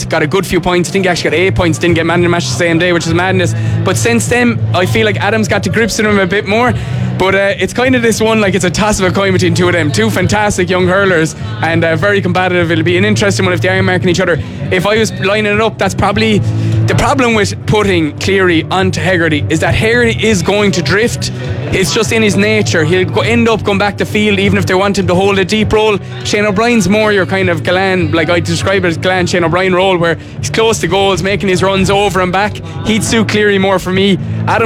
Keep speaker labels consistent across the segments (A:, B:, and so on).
A: got a good few points. I think he actually got 8 points, didn't get man of the match the same day, which is madness. But since then, I feel like Adams got to grips with him a bit more. But it's kind of this one, like it's a toss of a coin between two of them. Two fantastic young hurlers and very competitive. It'll be an interesting one if they are marking each other. If I was lining it up, that's probably the problem with putting Cleary onto Hegarty, is that Hegarty is going to drift. It's just in his nature. He'll end up going back to field even if they want him to hold a deep role. Shane O'Brien's more your kind of Gallen, like I describe it as Gallen Shane O'Brien role, where he's close to goals, making his runs over and back. He'd suit Cleary more for me.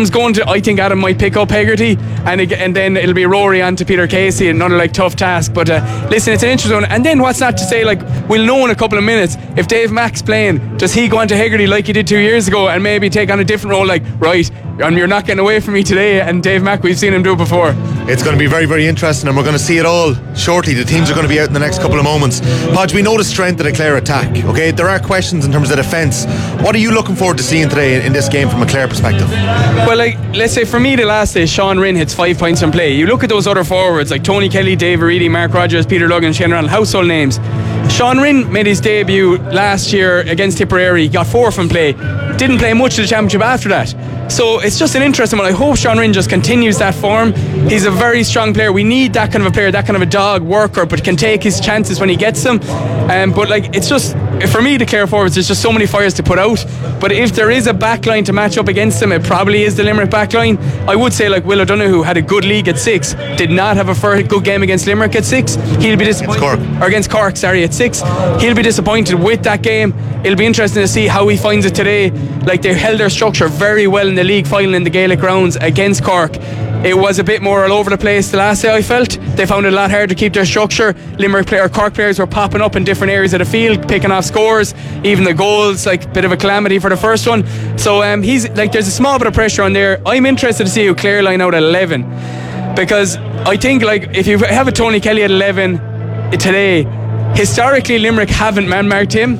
A: I think Adam might pick up Hegarty, and then it'll be Rory on to Peter Casey, another like tough task. But listen, it's an interesting one. And then what's not to say, like we'll know in a couple of minutes if Dave Mack's playing, does he go on to Hegarty like he did 2 years ago and maybe take on a different role, like right, you're not getting away from me today? And Dave Mack, we've seen him do it before.
B: It's going to be very, very interesting, and we're going to see it all shortly. The teams are going to be out in the next couple of moments. Podge, we know the strength of the Clare attack, okay? There are questions in terms of defence. What are you looking forward to seeing today in this game from a Clare perspective?
A: Well, like, let's say for me the last day, Sean Rinn hits 5 points in play. You look at those other forwards like Tony Kelly, Dave Reedy, Mark Rogers, Peter Duggan, Shane Randall, household names. Sean Rinn made his debut last year against Tipperary, got 4 from play, didn't play much of the championship after that. So it's just an interesting one. I hope Sean Rinn just continues that form. He's a very strong player. We need that kind of a player, that kind of a dog worker, but can take his chances when he gets them. But like, it's just, for me, the Clare forwards, there's just so many fires to put out. But if there is a backline to match up against them, it probably is the Limerick backline. I would say like Will O'Donoghue, who had a good league at 6, did not have a good game against Limerick at 6. He'll be disappointed. Against Cork, at 6. He'll be disappointed with that game. It'll be interesting to see how he finds it today. Like, they held their structure very well in the league final in the Gaelic rounds against Cork. It was a bit more all over the place the last day, I felt. They found it a lot harder to keep their structure. Cork players were popping up in different areas of the field, picking off scores, even the goals, like a bit of a calamity for the first one. So he's like, there's a small bit of pressure on there. I'm interested to see who Clare line out at 11, because I think like if you have a Tony Kelly at 11 today, historically Limerick haven't man-marked him.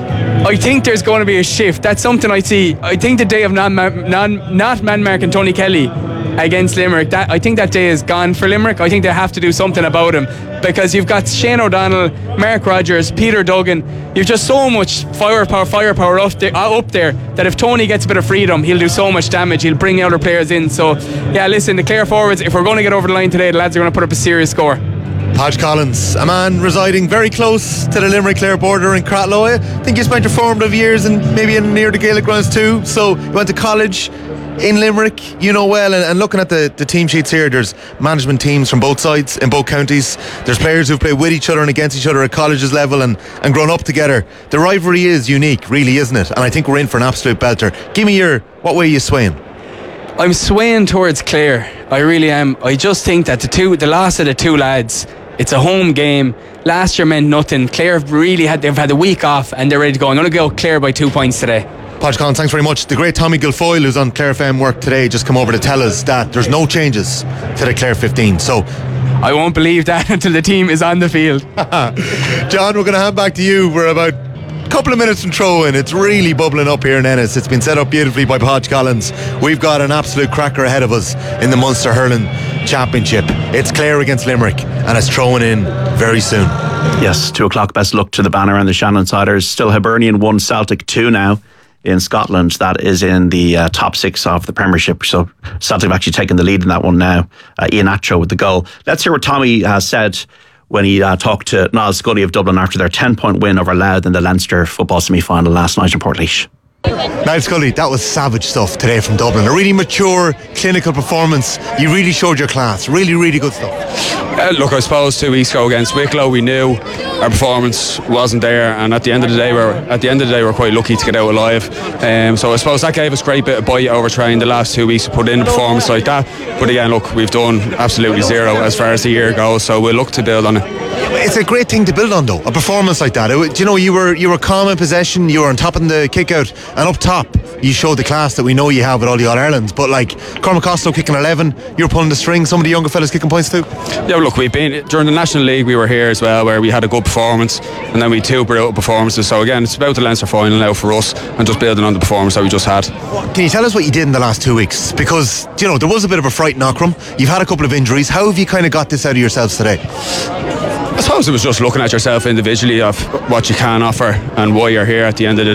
A: I think there's going to be a shift. That's something I see. I think the day of not man-marking Tony Kelly against Limerick, I think that day is gone for Limerick. I think they have to do something about him, because you've got Shane O'Donnell, Mark Rogers, Peter Duggan. You've just so much firepower up there that if Tony gets a bit of freedom, he'll do so much damage. He'll bring other players in. So yeah, listen, the Clare forwards, if we're going to get over the line today, the lads are going to put up a serious score.
B: Podge Collins, a man residing very close to the Limerick-Clare border in Cratloe. I think you spent your formative years and maybe near the Gaelic grounds too. So you went to college in Limerick, you know well, and looking at the team sheets here, there's management teams from both sides in both counties. There's players who've played with each other and against each other at colleges level and grown up together. The rivalry is unique, really, isn't it? And I think we're in for an absolute belter. Give me what way are you swaying?
A: I'm swaying towards Clare. I really am. I just think that the loss of the two lads, it's a home game. Last year meant nothing. Clare they've had a week off and they're ready to go. I'm going to go Clare by 2 points today.
B: Podge Collins, thanks very much. The great Tommy Guilfoyle, who's on Clare FM work today, just come over to tell us that there's no changes to the Clare 15. So
A: I won't believe that until the team is on the field.
B: John, we're going to hand back to you. We're about a couple of minutes from throw-in. It's really bubbling up here in Ennis. It's been set up beautifully by Podge Collins. We've got an absolute cracker ahead of us in the Munster Hurling Championship. It's Clare against Limerick, and it's throwing in very soon.
C: Yes, 2 o'clock. Best luck to the banner and the Shannon Siders. Still Hibernian 1, Celtic 2 now in Scotland. That is in the top 6 of the Premiership. So Celtic have actually taken the lead in that one now. Ian Atcho with the goal. Let's hear what Tommy has said when he talked to Niall Scully of Dublin after their 10-point win over Louth in the Leinster football semi-final last night in Portlaoise.
B: Niall Scully, that was savage stuff today from Dublin. A really mature, clinical performance. You really showed your class. Really, really good stuff.
D: Look, I suppose 2 weeks ago against Wicklow, we knew our performance wasn't there, and at the end of the day, we're quite lucky to get out alive. So I suppose that gave us a great bit of bite over trying the last 2 weeks to put in a performance like that. But again, look, we've done absolutely zero as far as the year goes, so we'll look to build on it.
B: It's a great thing to build on, though, a performance like that. You were calm in possession, you were on top in the kick out, and up top you showed the class that we know you have with all the All-Irelands. But like Cormac Costello kicking 11, you were pulling the string, some of the younger fellas kicking points too.
D: Yeah, look, we've been during the National League, we were here as well, where we had a good performance, and then we had 2 brutal performances. So again, it's about the Leinster final now for us, and just building on the performance that we just had.
B: Can you tell us what you did in the last 2 weeks? Because there was a bit of a fright in Knockrum. You've had a couple of injuries. How have you kind of got this out of yourselves today?
D: I suppose it was just looking at yourself individually of what you can offer and why you're here at the end of the